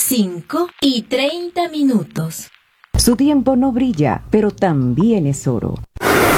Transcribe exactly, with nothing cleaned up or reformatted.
cinco y treinta minutos. Su tiempo no brilla, pero también es oro.